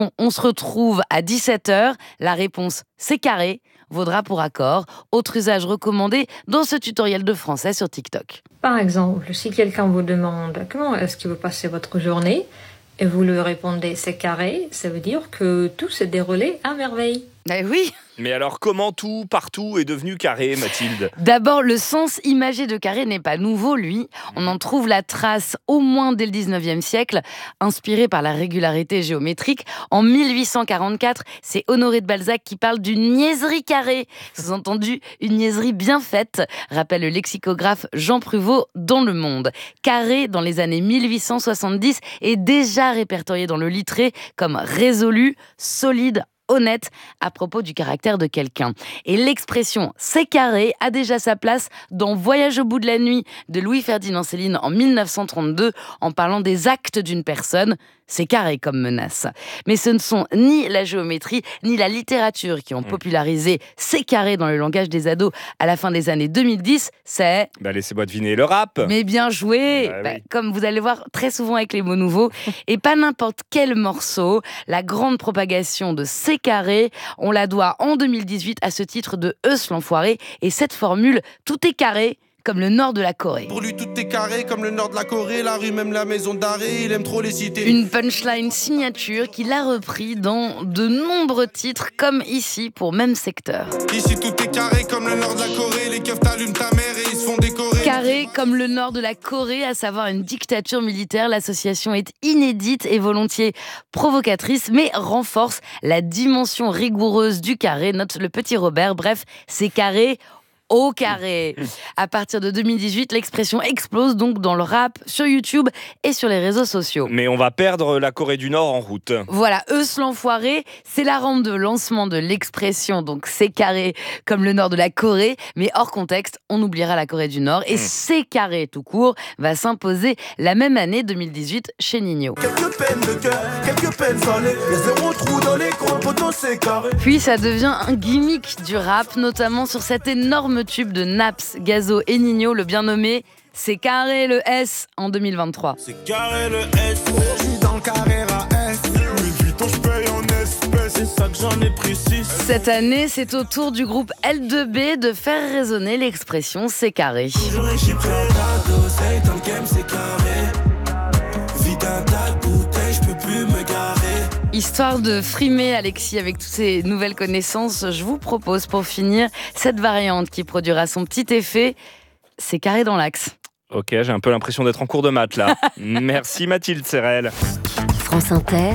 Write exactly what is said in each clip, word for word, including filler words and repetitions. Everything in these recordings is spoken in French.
On, on se retrouve à dix-sept heures. La réponse c'est carré vaudra pour accord. Autre usage recommandé dans ce tutoriel de français sur TikTok. Par exemple, si quelqu'un vous demande comment est-ce que vous passez votre journée et vous lui répondez c'est carré, ça veut dire que tout s'est déroulé à merveille. Eh oui. Mais alors, comment tout, partout, est devenu carré, Mathilde ? D'abord, le sens imagé de carré n'est pas nouveau, lui. On en trouve la trace au moins dès le dix-neuvième siècle, inspiré par la régularité géométrique. En mille huit cent quarante-quatre, c'est Honoré de Balzac qui parle d'une niaiserie carrée. Sous-entendu, une niaiserie bien faite, rappelle le lexicographe Jean Pruvot dans Le Monde. Carré, dans les années mille huit cent soixante-dix, est déjà répertorié dans le Littré comme résolu, solide, honnête à propos du caractère de quelqu'un. Et l'expression « c'est carré » a déjà sa place dans Voyage au bout de la nuit de Louis-Ferdinand Céline en mille neuf cent trente-deux en parlant des actes d'une personne. C'est carré comme menace. Mais ce ne sont ni la géométrie ni la littérature qui ont popularisé « c'est carré » dans le langage des ados à la fin des années deux mille dix, c'est... Bah laissez-moi deviner, le rap. Mais bien joué. Bah, bah, oui. Comme vous allez voir très souvent avec les mots nouveaux. Et pas n'importe quel morceau. La grande propagation de C'est carré, on la doit en deux mille dix-huit à ce titre de Eus l'enfoiré. Et cette formule, tout est carré, comme le nord de la Corée. Pour lui tout est carré comme le nord de la Corée, la rue même la maison d'arrêt, il aime trop les cités. Une punchline signature qu'il a repris dans de nombreux titres comme ici pour Même Secteur. Ici tout est carré comme le nord de la Corée, les keufs t'allument ta mère et ils se font décorer. Carré comme le nord de la Corée, à savoir une dictature militaire, l'association est inédite et volontiers provocatrice, mais renforce la dimension rigoureuse du carré, note le petit Robert. Bref, c'est carré au carré. À partir de deux mille dix-huit, l'expression explose donc dans le rap, sur YouTube et sur les réseaux sociaux. Mais on va perdre la Corée du Nord en route. Voilà, Eus l'enfoiré, c'est la rampe de lancement de l'expression, donc c'est carré comme le nord de la Corée, mais hors contexte, on oubliera la Corée du Nord et mmh. c'est carré tout court va s'imposer la même année deux mille dix-huit chez Nino. Quelques peines de cœur, quelques peines salées, les zéro trous dans les coins, poteaux c'est carré. Puis ça devient un gimmick du rap, notamment sur cet énorme tube de Naps, Gazo et Nino, le bien nommé C'est carré le S en deux mille vingt-trois. C'est carré le S, je suis dans le carré à S. Louis Vuitton, je paye en espèces, c'est ça que j'en ai pris six. Cette année, c'est au tour du groupe L deux B de faire résonner l'expression C'est carré. Toujours j'ai pris la dose, dans le game c'est carré. Vite un tas de bouteilles, je peux plus me garer. Histoire de frimer Alexis avec toutes ces nouvelles connaissances, je vous propose pour finir cette variante qui produira son petit effet. C'est carré dans l'axe. Ok, j'ai un peu l'impression d'être en cours de maths là. Merci Mathilde Serrel. France Inter,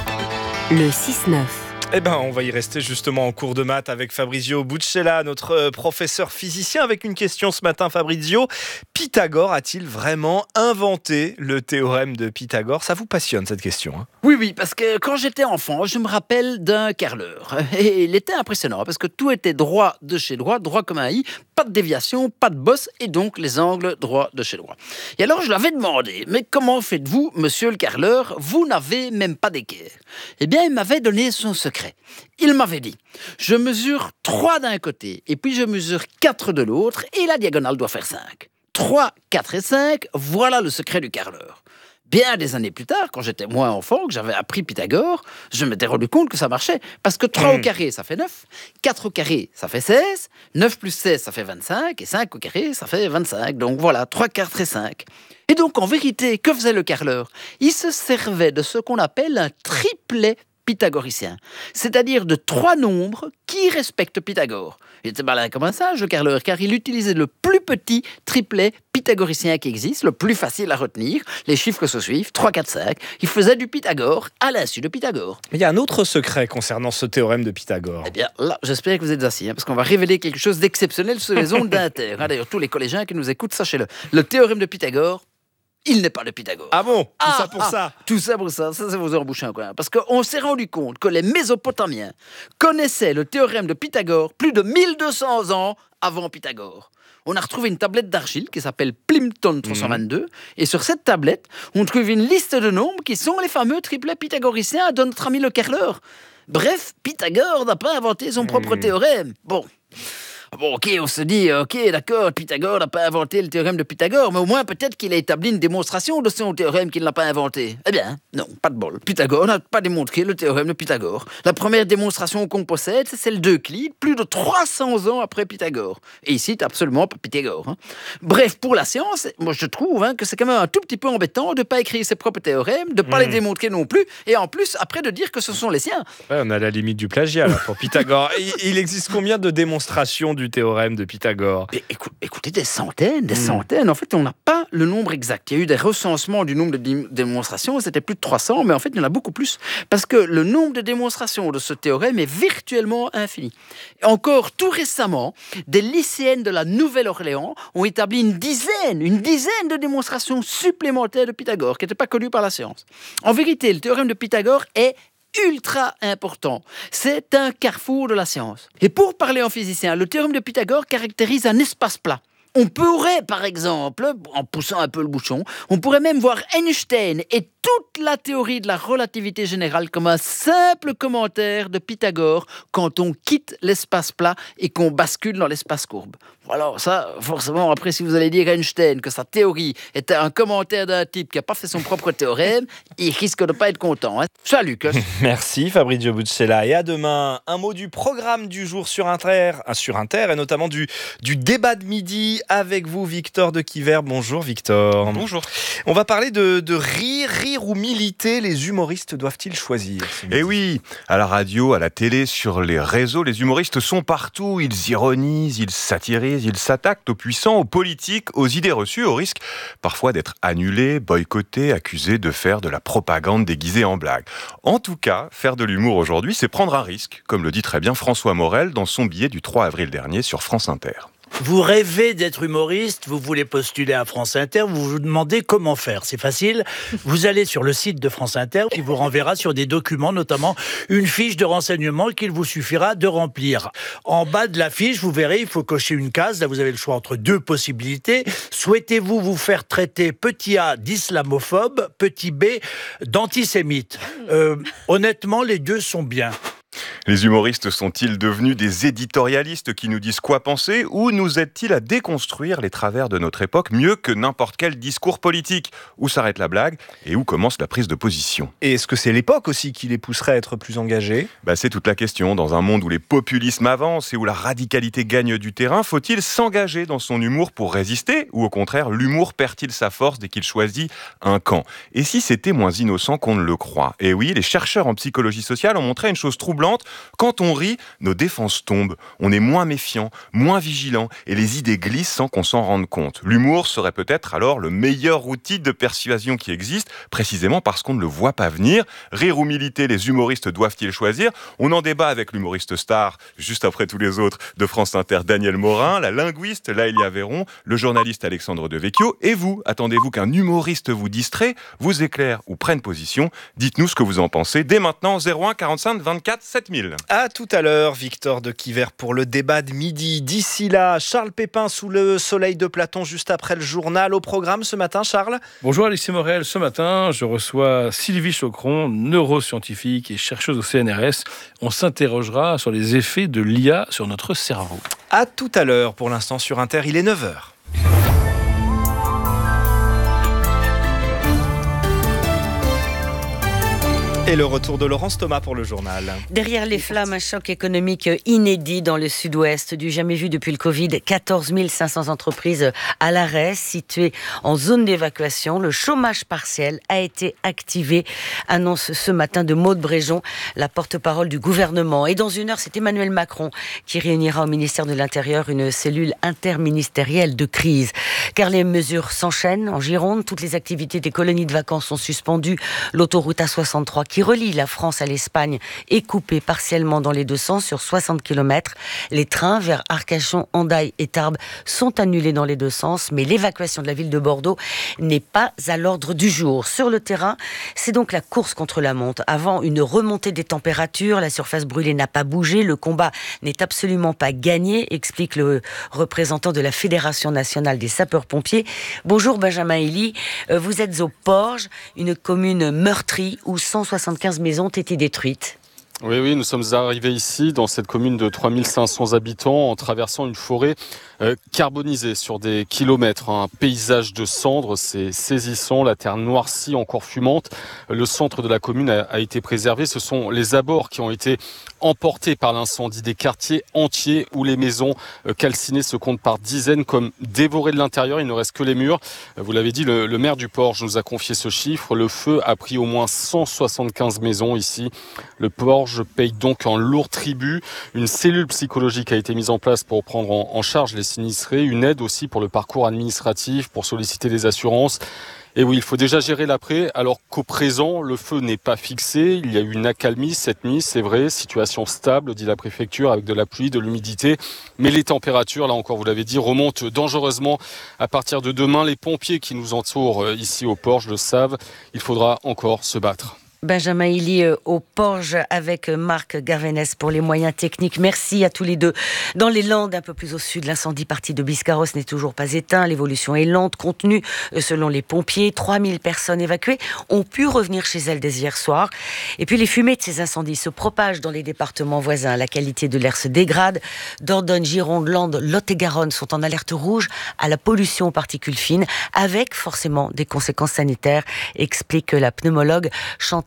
le six neuf. Eh ben, on va y rester justement en cours de maths avec Fabrizio Buccella, notre professeur physicien, avec une question ce matin. Fabrizio, Pythagore a-t-il vraiment inventé le théorème de Pythagore ? Ça vous passionne cette question, hein ? Oui, oui, parce que quand j'étais enfant, je me rappelle d'un carreleur. Et il était impressionnant parce que tout était droit de chez droit, droit comme un i, pas de déviation, pas de bosse, et donc les angles droits de chez droit. Et alors je l'avais demandé, mais comment faites-vous, monsieur le carreleur ? Vous n'avez même pas d'équerre. Eh bien, il m'avait donné son secret. Il m'avait dit, je mesure trois d'un côté, et puis je mesure quatre de l'autre, et la diagonale doit faire cinq. trois, quatre et cinq, voilà le secret du carreleur. Bien des années plus tard, quand j'étais moins enfant, que j'avais appris Pythagore, je m'étais rendu compte que ça marchait. Parce que trois mmh. au carré, ça fait neuf, quatre au carré, ça fait seize, neuf plus seize, ça fait vingt-cinq, et cinq au carré, ça fait vingt-cinq. Donc voilà, trois, quatre et cinq. Et donc, en vérité, que faisait le carreleur ? Il se servait de ce qu'on appelle un triplet pythagoricien, c'est-à-dire de trois nombres qui respectent Pythagore. Il était malin comme un singe, le carreleur, car il utilisait le plus petit triplet pythagoricien qui existe, le plus facile à retenir. Les chiffres se suivent, trois, quatre, cinq. Il faisait du Pythagore à l'insu de Pythagore. Mais il y a un autre secret concernant ce théorème de Pythagore. Eh bien, là, j'espère que vous êtes assis, hein, parce qu'on va révéler quelque chose d'exceptionnel sur les ondes d'Inter. Hein, d'ailleurs, tous les collégiens qui nous écoutent, sachez-le. Le théorème de Pythagore, il n'est pas de Pythagore. Ah bon ? Tout ah, ça pour ah, ça Tout ça pour ça, ça c'est vous emboucher un coin. Parce qu'on s'est rendu compte que les Mésopotamiens connaissaient le théorème de Pythagore plus de mille deux cents ans avant Pythagore. On a retrouvé une tablette d'argile qui s'appelle Plimpton trois cent vingt-deux, mmh. et sur cette tablette, on trouve une liste de nombres qui sont les fameux triplets pythagoriciens de notre ami le carreleur. Bref, Pythagore n'a pas inventé son propre mmh. théorème. Bon... Bon, ok, on se dit, ok, d'accord, Pythagore n'a pas inventé le théorème de Pythagore, mais au moins peut-être qu'il a établi une démonstration de son théorème qu'il n'a pas inventé. Eh bien, non, pas de bol. Pythagore n'a pas démontré le théorème de Pythagore. La première démonstration qu'on possède, c'est celle d'Euclide, plus de trois cents ans après Pythagore. Et ici, c'est absolument pas Pythagore. Hein. Bref, pour la science, moi je trouve hein, que c'est quand même un tout petit peu embêtant de ne pas écrire ses propres théorèmes, de ne pas mmh. les démontrer non plus, et en plus, après de dire que ce sont les siens. Ouais, on a la limite du plagiat là, pour Pythagore. il, il existe combien de démonstrations du théorème de Pythagore? Et, écoute, Écoutez, des centaines, des mmh. centaines. En fait, on n'a pas le nombre exact. Il y a eu des recensements du nombre de dé- démonstrations, c'était plus de trois cents, mais en fait, il y en a beaucoup plus. Parce que le nombre de démonstrations de ce théorème est virtuellement infini. Et encore tout récemment, des lycéennes de la Nouvelle-Orléans ont établi une dizaine, une dizaine de démonstrations supplémentaires de Pythagore, qui n'étaient pas connues par la science. En vérité, le théorème de Pythagore est ultra important. C'est un carrefour de la science. Et pour parler en physicien, le théorème de Pythagore caractérise un espace plat. On pourrait, par exemple, en poussant un peu le bouchon, on pourrait même voir Einstein et toute la théorie de la relativité générale comme un simple commentaire de Pythagore quand on quitte l'espace plat et qu'on bascule dans l'espace courbe. Alors ça, forcément, après, si vous allez dire à Einstein que sa théorie était un commentaire d'un type qui n'a pas fait son propre théorème, il risque de ne pas être content. Hein. Salut, Lucas. Merci, Fabrizio Buccella. Et à demain, un mot du programme du jour sur Inter, sur Inter et notamment du, du débat de midi avec vous, Victor de Quiver. Bonjour, Victor. Bonjour. On va parler de, de rire, rire ou militer. Les humoristes doivent-ils choisir? Eh oui, à la radio, à la télé, sur les réseaux, les humoristes sont partout. Ils ironisent, ils satirisent, ils s'attaquent aux puissants, aux politiques, aux idées reçues, au risque parfois d'être annulés, boycottés, accusés de faire de la propagande déguisée en blague. En tout cas, faire de l'humour aujourd'hui, c'est prendre un risque, comme le dit très bien François Morel dans son billet du trois avril dernier sur France Inter. Vous rêvez d'être humoriste, vous voulez postuler à France Inter, vous vous demandez comment faire. C'est facile, vous allez sur le site de France Inter qui vous renverra sur des documents, notamment une fiche de renseignement qu'il vous suffira de remplir. En bas de la fiche, vous verrez, il faut cocher une case. Là, vous avez le choix entre deux possibilités. Souhaitez-vous vous faire traiter petit A d'islamophobe, petit B d'antisémite? euh, Honnêtement, les deux sont bien. Les humoristes sont-ils devenus des éditorialistes qui nous disent quoi penser, ou nous aident-ils à déconstruire les travers de notre époque mieux que n'importe quel discours politique? Où s'arrête la blague et où commence la prise de position? Et est-ce que c'est l'époque aussi qui les pousserait à être plus engagés? Bah, c'est toute la question. Dans un monde où les populismes avancent et où la radicalité gagne du terrain, faut-il s'engager dans son humour pour résister, ou au contraire, l'humour perd-il sa force dès qu'il choisit un camp? Et si c'était moins innocent qu'on ne le croit? Et oui, les chercheurs en psychologie sociale ont montré une chose troublante. Quand on rit, nos défenses tombent, on est moins méfiant, moins vigilant, et les idées glissent sans qu'on s'en rende compte. L'humour serait peut-être alors le meilleur outil de persuasion qui existe, précisément parce qu'on ne le voit pas venir. Rire ou militer, les humoristes doivent-ils choisir? On en débat avec l'humoriste star, juste après tous les autres, de France Inter, Daniel Morin, la linguiste Laëlia Véron, le journaliste Alexandre Devecchio, et vous, attendez-vous qu'un humoriste vous distrait, vous éclaire ou prenne position? Dites-nous ce que vous en pensez dès maintenant, zéro un quarante-cinq vingt-quatre sept mille. À tout à l'heure, Victor de Quiver pour le débat de midi. D'ici là, Charles Pépin sous le soleil de Platon juste après le journal. Au programme ce matin, Charles? Bonjour Alexis Morel. Ce matin, je reçois Sylvie Chocron, neuroscientifique et chercheuse au C N R S. On s'interrogera sur les effets de l'I A sur notre cerveau. À tout à l'heure. Pour l'instant sur Inter, il est neuf heures. Et le retour de Laurence Thomas pour le journal. Derrière les flammes, un choc économique inédit dans le sud-ouest, du jamais vu depuis le Covid. quatorze mille cinq cents entreprises à l'arrêt, situées en zone d'évacuation. Le chômage partiel a été activé, annonce ce matin de Maude Bréjon, la porte-parole du gouvernement. Et dans une heure, c'est Emmanuel Macron qui réunira au ministère de l'Intérieur une cellule interministérielle de crise. Car les mesures s'enchaînent en Gironde. Toutes les activités des colonies de vacances sont suspendues. L'autoroute A soixante-trois qui relie la France à l'Espagne est coupée partiellement dans les deux sens sur soixante kilomètres. Les trains vers Arcachon, Hendaye et Tarbes sont annulés dans les deux sens, mais l'évacuation de la ville de Bordeaux n'est pas à l'ordre du jour. Sur le terrain, c'est donc la course contre la monte. Avant une remontée des températures, la surface brûlée n'a pas bougé, le combat n'est absolument pas gagné, explique le représentant de la Fédération nationale des sapeurs-pompiers. Bonjour Benjamin Elie, vous êtes au Porge, une commune meurtrie où cent soixante-quinze maisons ont été détruites. Oui, oui, nous sommes arrivés ici, dans cette commune de trois mille cinq cents habitants, en traversant une forêt euh, carbonisée sur des kilomètres. Un paysage de cendres, c'est saisissant, la terre noircie, encore fumante. Le centre de la commune a, a été préservé. Ce sont les abords qui ont été emportés par l'incendie. Des quartiers entiers où les maisons euh, calcinées se comptent par dizaines, comme dévorées de l'intérieur. Il ne reste que les murs. Euh, vous l'avez dit, le, le maire du Porge nous a confié ce chiffre. Le feu a pris au moins cent soixante-quinze maisons ici. Le Porge Je paye donc un lourd tribut. Une cellule psychologique a été mise en place pour prendre en, en charge les sinistrés. Une aide aussi pour le parcours administratif, pour solliciter des assurances. Et oui, il faut déjà gérer l'après, alors qu'au présent, le feu n'est pas fixé. Il y a eu une accalmie cette nuit, c'est vrai. Situation stable, dit la préfecture, avec de la pluie, de l'humidité. Mais les températures, là encore, vous l'avez dit, remontent dangereusement à partir de demain. Les pompiers qui nous entourent ici au Porge le savent. Il faudra encore se battre. Benjamin Hilly au Porge avec Marc Garvenès pour les moyens techniques. Merci à tous les deux. Dans les Landes, un peu plus au sud, l'incendie parti de Biscarrosse n'est toujours pas éteint. L'évolution est lente, contenue selon les pompiers. trois mille personnes évacuées ont pu revenir chez elles dès hier soir. Et puis les fumées de ces incendies se propagent dans les départements voisins. La qualité de l'air se dégrade. Dordogne, Gironde, Landes, Lot-et-Garonne sont en alerte rouge à la pollution aux particules fines, avec forcément des conséquences sanitaires, explique la pneumologue Chantal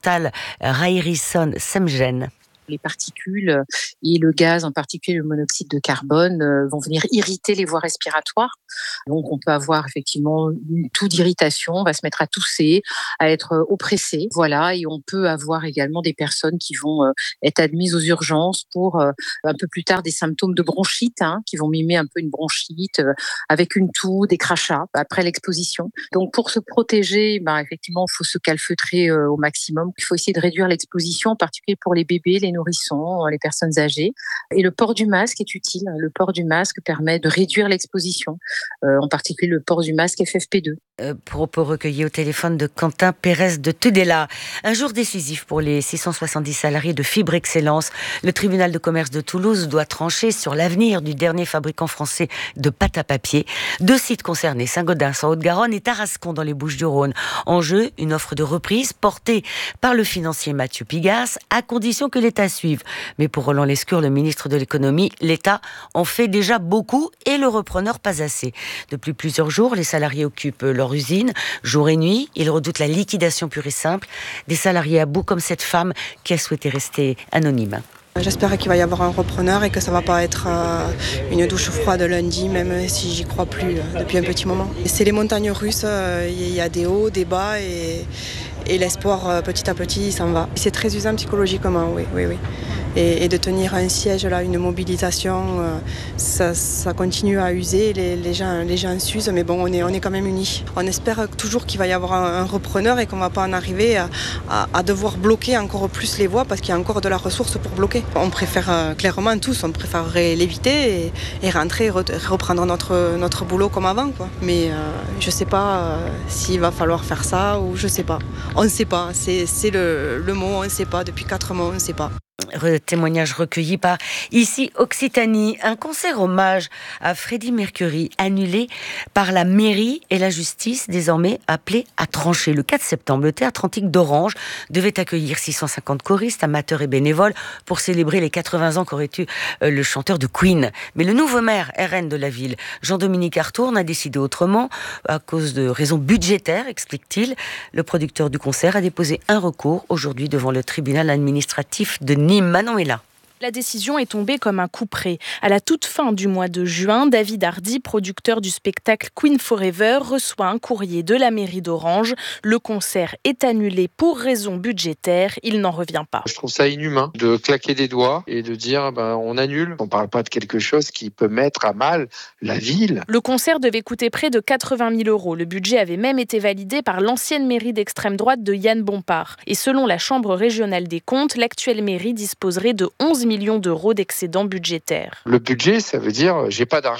Rairison-Semgen. Les particules et le gaz, en particulier le monoxyde de carbone, vont venir irriter les voies respiratoires. Donc on peut avoir effectivement une toux d'irritation, on va se mettre à tousser, à être oppressé. Voilà, et on peut avoir également des personnes qui vont être admises aux urgences pour un peu plus tard des symptômes de bronchite, hein, qui vont mimer un peu une bronchite avec une toux, des crachats après l'exposition. Donc pour se protéger, ben, effectivement, il faut se calfeutrer au maximum. Il faut essayer de réduire l'exposition, en particulier pour les bébés, les nourrissons, les personnes âgées. Et le port du masque est utile. Le port du masque permet de réduire l'exposition, euh, en particulier le port du masque F F P deux. Euh, propos recueillis au téléphone de Quentin Pérez de Tudela. Un jour décisif pour les six cent soixante-dix salariés de Fibre Excellence. Le tribunal de commerce de Toulouse doit trancher sur l'avenir du dernier fabricant français de pâte à papier. Deux sites concernés, Saint-Gaudens en Haute-Garonne et Tarascon dans les Bouches-du-Rhône. En jeu, une offre de reprise portée par le financier Mathieu Pigasse, à condition que l'État suive. Mais pour Roland Lescure, le ministre de l'économie, l'État en fait déjà beaucoup et le repreneur pas assez. Depuis plusieurs jours, les salariés occupent leur usine, jour et nuit. Ils redoutent la liquidation pure et simple. Des salariés à bout comme cette femme qui a souhaité rester anonyme. J'espère qu'il va y avoir un repreneur et que ça ne va pas être euh, une douche froide lundi, même si j'y crois plus euh, depuis un petit moment. C'est les montagnes russes, il euh, y a des hauts, des bas et, et l'espoir euh, petit à petit s'en va. C'est très usant psychologiquement, oui, oui, oui. Et, et de tenir un siège là, une mobilisation, euh, ça, ça continue à user, les, les, gens, les gens s'usent, mais bon, on est, on est quand même unis. On espère toujours qu'il va y avoir un, un repreneur et qu'on ne va pas en arriver à, à, à devoir bloquer encore plus les voies parce qu'il y a encore de la ressource pour bloquer. On préfère euh, clairement tous, on préférerait l'éviter et, et rentrer, re, reprendre notre, notre boulot comme avant, quoi. Mais euh, je ne sais pas euh, s'il va falloir faire ça ou je ne sais pas. On ne sait pas, c'est, c'est le, le mot, on ne sait pas, depuis quatre mois on ne sait pas. Témoignage recueilli par Ici Occitanie. Un concert hommage à Freddie Mercury annulé par la mairie et la justice, désormais appelée à trancher. Le quatre septembre, le théâtre antique d'Orange devait accueillir six cent cinquante choristes, amateurs et bénévoles pour célébrer les quatre-vingts ans qu'aurait eu le chanteur de Queen. Mais le nouveau maire R N de la ville, Jean-Dominique Artourne, a décidé autrement à cause de raisons budgétaires, explique-t-il. Le producteur du concert a déposé un recours aujourd'hui devant le tribunal administratif de Nîmes. Manon est là. La décision est tombée comme un coup près. À la toute fin du mois de juin, David Hardy, producteur du spectacle Queen Forever, reçoit un courrier de la mairie d'Orange. Le concert est annulé pour raison budgétaire. Il n'en revient pas. Je trouve ça inhumain de claquer des doigts et de dire ben, on annule. On ne parle pas de quelque chose qui peut mettre à mal la ville. Le concert devait coûter près de quatre-vingt mille euros. Le budget avait même été validé par l'ancienne mairie d'extrême droite de Yann Bompard. Et selon la Chambre régionale des comptes, l'actuelle mairie disposerait de onze millions d'euros d'excédent budgétaire. Le budget, ça veut dire j'ai pas d'argent.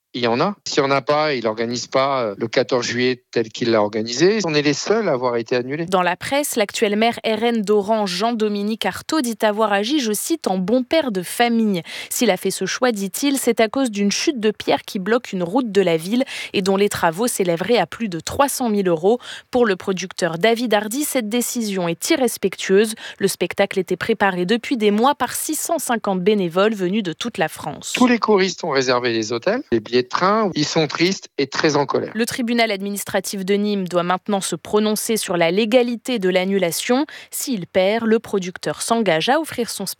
il y en a. S'il n'y en a pas, il n'organise pas le quatorze juillet tel qu'il l'a organisé. On est les seuls à avoir été annulés. Dans la presse, l'actuel maire R N d'Orange, Jean-Dominique Artaud, dit avoir agi, je cite, en bon père de famille. S'il a fait ce choix, dit-il, c'est à cause d'une chute de pierre qui bloque une route de la ville et dont les travaux s'élèveraient à plus de trois cent mille euros. Pour le producteur David Hardy, cette décision est irrespectueuse. Le spectacle était préparé depuis des mois par six cent cinquante bénévoles venus de toute la France. Tous les choristes ont réservé les hôtels, les billets de train. Ils sont tristes et très en colère. Le tribunal administratif de Nîmes doit maintenant se prononcer sur la légalité de l'annulation. S'il perd, le producteur s'engage à offrir son spectacle